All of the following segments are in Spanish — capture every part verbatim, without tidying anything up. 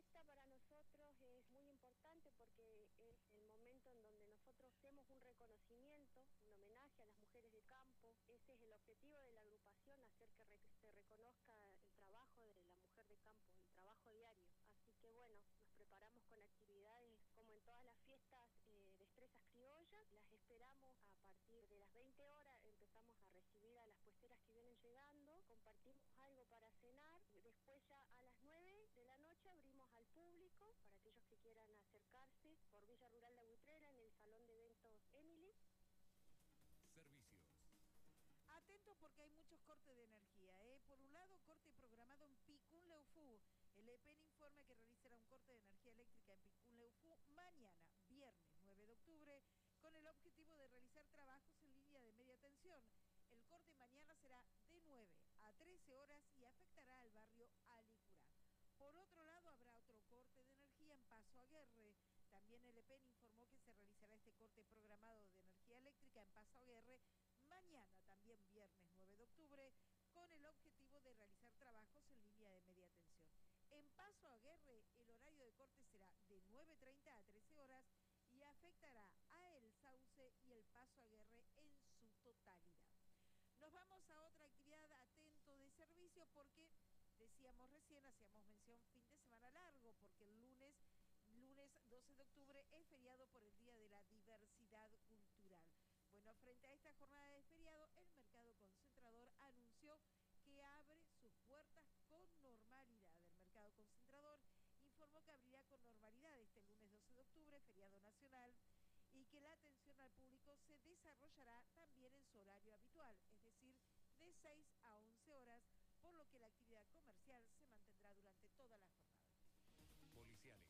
fiesta para nosotros es muy importante porque es el momento en donde nosotros hacemos un reconocimiento, un homenaje a las mujeres de campo. Ese es el objetivo de la agrupación, hacer que re- se reconozca el trabajo de la mujer de campo, el trabajo diario. Así que bueno, nos preparamos con actividades como en todas las fiestas, eh, destrezas criollas. Las esperamos a partir de las veinte horas, empezamos a recibir a las puesteras que vienen llegando, compartimos algo para cenar, después ya a las nueve de la noche abrimos al público para aquellos que quieran acercarse por Villa Rural La Buitrera en el Salón de Eventos Emily. Servicios. Atentos porque hay muchos cortes de energía, ¿eh? Por un lado, corte programado en Picún-Leufú. El E P E N informa que realizará un corte de energía eléctrica en Picún-Leufú mañana, viernes nueve de octubre, con el objetivo de realizar trabajos en línea de media tensión. El corte mañana será de nueve a trece horas y afectará al barrio Alicurá. Por otro lado, habrá otro corte de energía en Paso Aguerre. También el E P E N informó que se realizará este corte programado de energía eléctrica en Paso Aguerre mañana, también viernes nueve de octubre, con el objetivo de realizar trabajos en línea de media tensión. En Paso Aguerre, el horario de corte será de nueve treinta a trece horas y afectará a El Sauce y el Paso Aguerre en su totalidad. Nos vamos a otra actividad atento de servicio porque decíamos recién, hacíamos mención fin de semana largo, porque el lunes, lunes doce de octubre es feriado por el Día de la Diversidad Cultural. Bueno, frente a esta jornada de feriado, el Mercado Concentrador anunció que abre sus puertas con normalidad. El Mercado Concentrador informó que abrirá con normalidad este lunes doce de octubre, feriado nacional, y que la atención al público se desarrollará también en su horario habitual, es decir, de seis a once horas, por lo que la actividad comercial se mantendrá durante toda la jornada. Policiales.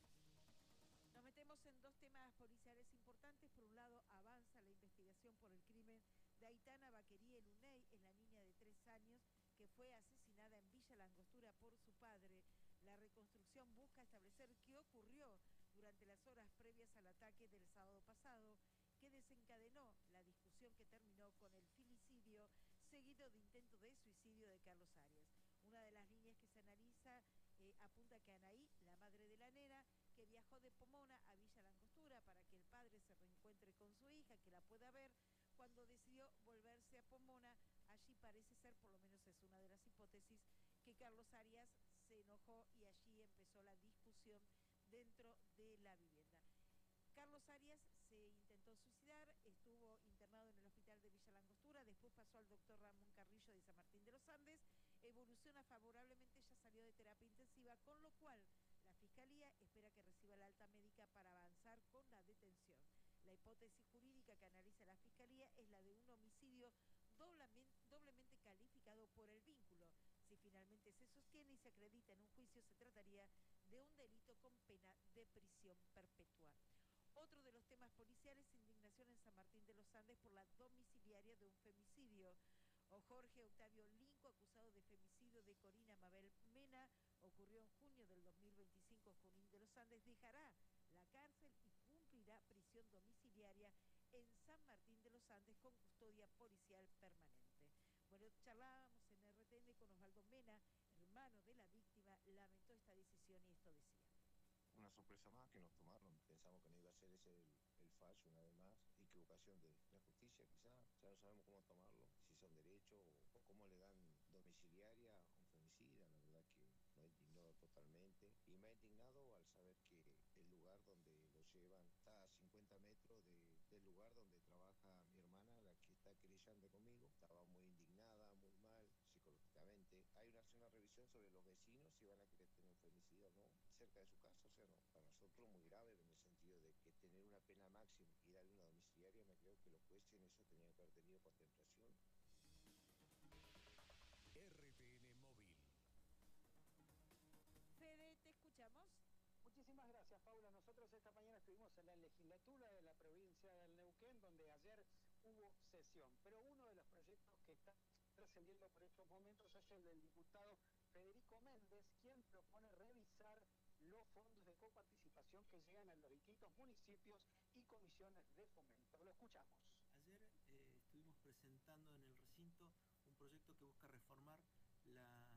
Nos metemos en dos temas policiales importantes. Por un lado, avanza la investigación por el crimen de Aitana Baquerí Eluney, es la niña de tres años que fue asesinada en Villa Langostura por su padre. La reconstrucción busca establecer qué ocurrió durante las horas previas al ataque del sábado pasado, que desencadenó la discusión que terminó con el filicidio seguido de intento de suicidio de Carlos Arias. Una de las líneas que se analiza eh, apunta que Anaí, la madre de la nena, que viajó de Pomona a Villa Langostura para que el padre se reencuentre con su hija, que la pueda ver, cuando decidió volverse a Pomona, allí parece ser, por lo menos es una de las hipótesis, que Carlos Arias se enojó y allí empezó la discusión dentro de la vivienda. Carlos Arias se intentó suicidar, estuvo internado en el hospital de Villa Langostura, después pasó al doctor Ramón Carrillo de San Martín de los Andes, evoluciona favorablemente, ya salió de terapia intensiva, con lo cual la Fiscalía espera que reciba la alta médica para avanzar con la detención. La hipótesis jurídica que analiza la Fiscalía es la de un homicidio doblemente, doblemente calificado por el vínculo. Si finalmente se sostiene y se acredita en un juicio, se trataría de un delito con pena de prisión perpetua. Otro de los temas policiales, indignación en San Martín de los Andes por la domiciliaria de un femicidio. O Jorge Octavio Linco, acusado de femicidio de Corina Mabel Mena, ocurrió en junio del dos mil veinticinco en Junín de los Andes, dejará la cárcel y cumplirá prisión domiciliaria en San Martín de los Andes con custodia policial permanente. Bueno, charlábamos en R T N con Osvaldo Mena, hermano de la víctima, lamentó esta decisión y esto decía. Una sorpresa más que nos tomaron. Pensamos que no iba a ser ese el, el fallo, una vez más. Equivocación de la justicia, quizás. Ya no sabemos cómo tomarlo, si son derechos o, o cómo le dan domiciliaria a un femicida. La verdad que nos indignó totalmente. Y me ha indignado al saber que el lugar donde lo llevan está a cincuenta metros de, del lugar donde trabaja mi hermana, la que está querellando conmigo. Estaba muy indignada, muy mal, psicológicamente. Hay una, una revisión sobre los vecinos si van a querer tener un femicidio o no, cerca de su casa. O sea, no, para nosotros muy grave en el sentido de que tener una pena máxima y darle una domiciliaria, me creo que los jueces en eso tenían que haber tenido contemplación. R T N Móvil. Fede, te escuchamos. Muchísimas gracias, Paula. Nosotros esta mañana estuvimos en la legislatura de la provincia del Neuquén, donde ayer hubo sesión. Pero uno de los proyectos que está trascendiendo por estos momentos es el del diputado Federico Méndez, quien propone revisar los fondos de coparticipación que llegan a los distintos municipios y comisiones de fomento. Lo escuchamos. Ayer eh, estuvimos presentando en el recinto un proyecto que busca reformar la